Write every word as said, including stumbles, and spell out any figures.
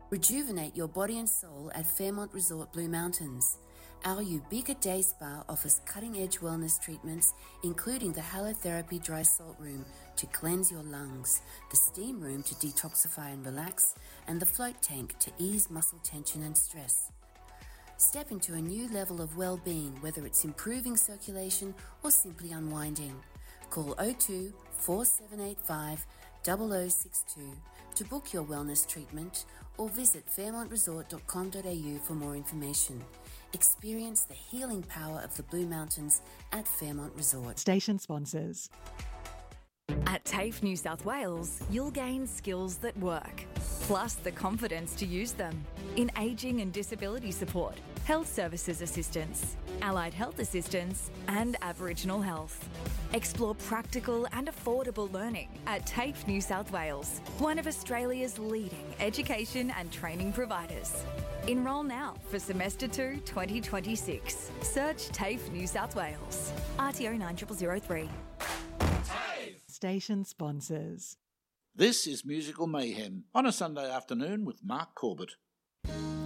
Rejuvenate your body and soul at Fairmont Resort Blue Mountains. Our Ubika Day Spa offers cutting-edge wellness treatments, including the halotherapy dry salt room to cleanse your lungs, the steam room to detoxify and relax, and the float tank to ease muscle tension and stress. Step into a new level of well-being, whether it's improving circulation or simply unwinding. Call oh two, four seven eight five, zero zero six two to book your wellness treatment or visit fairmont resort dot com dot a u for more information. Experience the healing power of the Blue Mountains at Fairmont Resort. Station sponsors. At TAFE New South Wales, you'll gain skills that work, plus the confidence to use them in ageing and disability support, health services assistance, allied health assistance, and Aboriginal health. Explore practical and affordable learning at TAFE New South Wales, one of Australia's leading education and training providers. Enrol now for Semester two twenty twenty-six. Search TAFE New South Wales. R T O nine zero zero zero three. Station sponsors. This is Musical Mayhem on a Sunday afternoon with Mark Corbett.